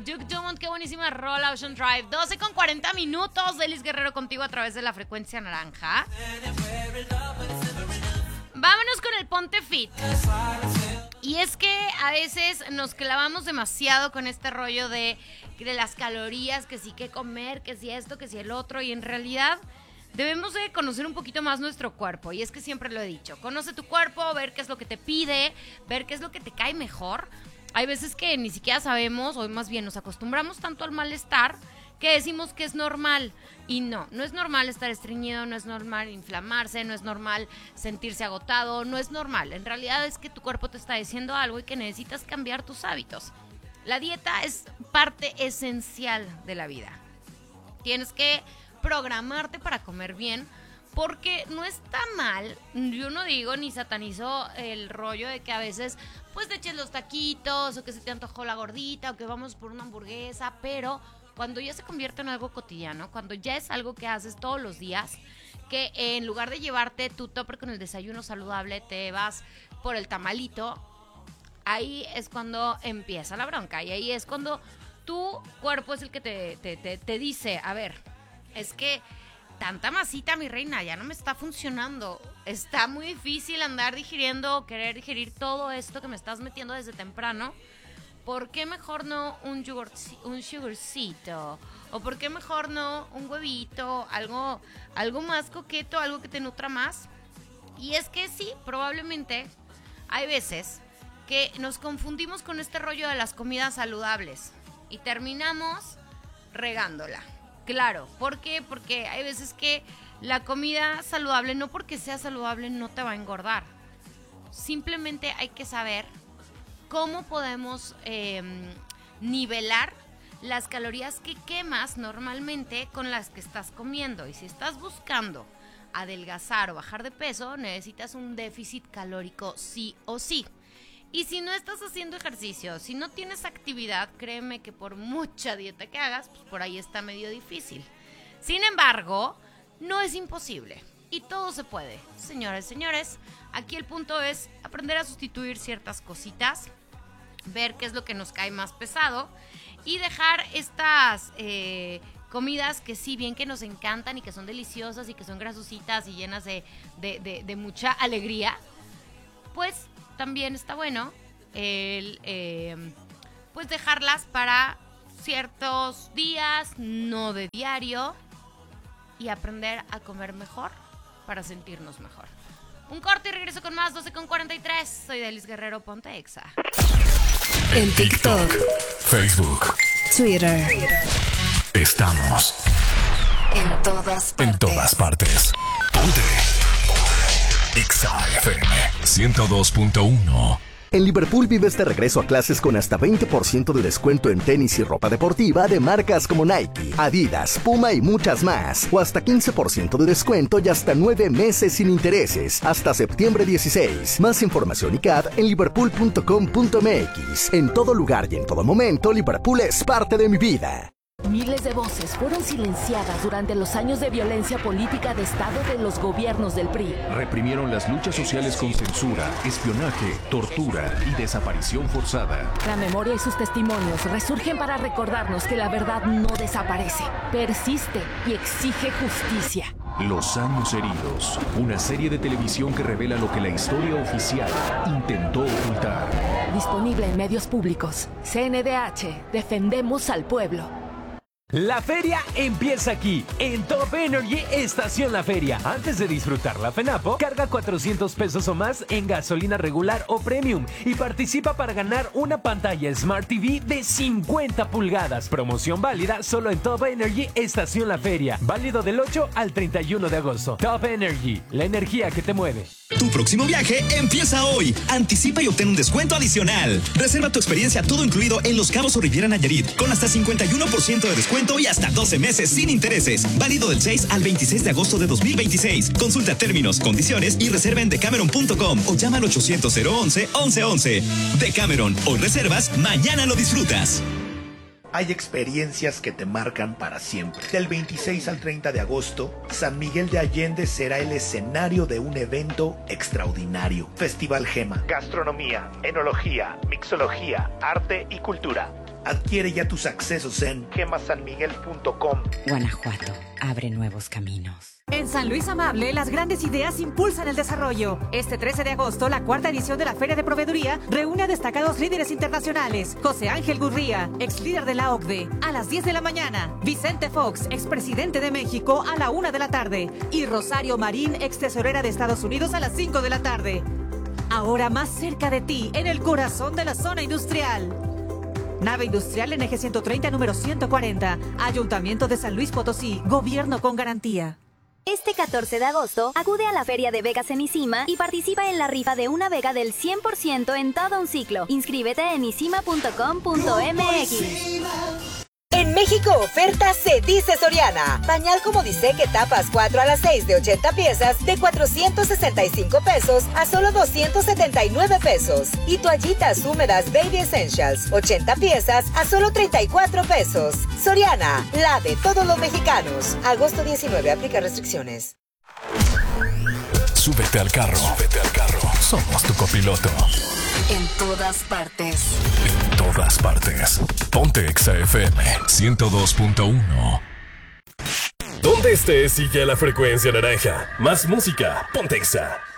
Duke Dumont, qué buenísima rola, Ocean Drive. 12:40 Delis Guerrero contigo a través de la frecuencia naranja. Vámonos con el Ponte Fit. Y es que a veces nos clavamos demasiado con este rollo de las calorías, que sí que comer, que sí esto, que sí el otro, y en realidad debemos de conocer un poquito más nuestro cuerpo. Y es que siempre lo he dicho, conoce tu cuerpo, ver qué es lo que te pide, ver qué es lo que te cae mejor. Hay veces que ni siquiera sabemos, o más bien nos acostumbramos tanto al malestar que decimos que es normal. Y no es normal estar estreñido, no es normal inflamarse, no es normal sentirse agotado, no es normal. En realidad es que tu cuerpo te está diciendo algo y que necesitas cambiar tus hábitos. La dieta es parte esencial de la vida. Tienes que programarte para comer bien, porque no está mal. Yo no digo ni satanizo el rollo de que a veces pues te eches los taquitos, o que se te antojó la gordita, o que vamos por una hamburguesa, pero cuando ya se convierte en algo cotidiano, cuando ya es algo que haces todos los días, que en lugar de llevarte tu tupper con el desayuno saludable, te vas por el tamalito, ahí es cuando empieza la bronca. Y ahí es cuando tu cuerpo es el que te dice, a ver, es que tanta masita, mi reina, ya no me está funcionando. Está muy difícil andar digiriendo, querer digerir todo esto que me estás metiendo desde temprano. ¿Por qué mejor no un sugarcito? ¿O por qué mejor no un huevito? Algo más coqueto, algo que te nutra más. Y es que sí, probablemente hay veces que nos confundimos con este rollo de las comidas saludables y terminamos regándola. Claro, ¿por qué? Porque hay veces que la comida saludable, no porque sea saludable, no te va a engordar. Simplemente hay que saber cómo podemos nivelar las calorías que quemas normalmente con las que estás comiendo. Y si estás buscando adelgazar o bajar de peso, necesitas un déficit calórico sí o sí. Y si no estás haciendo ejercicio, si no tienes actividad, créeme que por mucha dieta que hagas, pues por ahí está medio difícil. Sin embargo, no es imposible y todo se puede. Señoras y señores, aquí el punto es aprender a sustituir ciertas cositas, ver qué es lo que nos cae más pesado y dejar estas comidas que sí, bien que nos encantan y que son deliciosas y que son grasositas y llenas de mucha alegría, pues también está bueno pues dejarlas para ciertos días, no de diario, y aprender a comer mejor para sentirnos mejor. Un corte y regreso con más, 12:43. Soy Delis Guerrero, ponte Exa. En TikTok, Facebook, Twitter. Estamos En todas partes. en todas partes. Ponte Exa FM 102.1. En Liverpool vives de regreso a clases con hasta 20% de descuento en tenis y ropa deportiva de marcas como Nike, Adidas, Puma y muchas más. O hasta 15% de descuento y hasta 9 meses sin intereses. Hasta septiembre 16. Más información y CAD en liverpool.com.mx. En todo lugar y en todo momento, Liverpool es parte de mi vida. Miles de voces fueron silenciadas durante los años de violencia política de Estado de los gobiernos del PRI. Reprimieron las luchas sociales con censura, espionaje, tortura y desaparición forzada. La memoria y sus testimonios resurgen para recordarnos que la verdad no desaparece, persiste y exige justicia. Los años heridos, una serie de televisión que revela lo que la historia oficial intentó ocultar. Disponible en medios públicos. CNDH, defendemos al pueblo. La feria empieza aquí, en Top Energy Estación La Feria. Antes de disfrutar la FENAPO, carga 400 pesos o más en gasolina regular o premium y participa para ganar una pantalla Smart TV de 50 pulgadas. Promoción válida solo en Top Energy Estación La Feria. Válido del 8 al 31 de agosto. Top Energy, la energía que te mueve. Tu próximo viaje empieza hoy. Anticipa y obtén un descuento adicional. Reserva tu experiencia todo incluido en Los Cabos o Riviera Nayarit con hasta 51% de descuento y hasta 12 meses sin intereses. Válido del 6 al 26 de agosto de 2026. Consulta términos, condiciones y reserva en decameron.com o llama al 800-011-1111. Decameron, hoy reservas, mañana lo disfrutas. Hay experiencias que te marcan para siempre. Del 26 al 30 de agosto, San Miguel de Allende será el escenario de un evento extraordinario. Festival Gema. Gastronomía, enología, mixología, arte y cultura. Adquiere ya tus accesos en gemasanmiguel.com. Guanajuato abre nuevos caminos. En San Luis Amable, las grandes ideas impulsan el desarrollo. Este 13 de agosto, la 4ª edición de la Feria de Proveeduría reúne a destacados líderes internacionales. José Ángel Gurría, ex líder de la OCDE, a las 10 de la mañana. Vicente Fox, expresidente de México, a la 1 de la tarde. Y Rosario Marín, ex tesorera de Estados Unidos, a las 5 de la tarde. Ahora más cerca de ti, en el corazón de la zona industrial. Nave industrial en eje 130, número 140. Ayuntamiento de San Luis Potosí. Gobierno con garantía. Este 14 de agosto, acude a la Feria de Vegas en Isima y participa en la rifa de una Vega del 100% en todo un ciclo. Inscríbete en isima.com.mx. En México, oferta se dice Soriana. Pañal Comodicé que tapas 4 a las 6 de 80 piezas de 465 pesos a solo 279 pesos. Y toallitas húmedas Baby Essentials, 80 piezas a solo 34 pesos. Soriana, la de todos los mexicanos. Agosto 19, aplica restricciones. Súbete al carro. Súbete al carro. Somos tu copiloto. En todas partes. En todas partes. Ponte Exa FM 102.1. Donde estés, sigue la frecuencia naranja. Más música. Ponte Exa.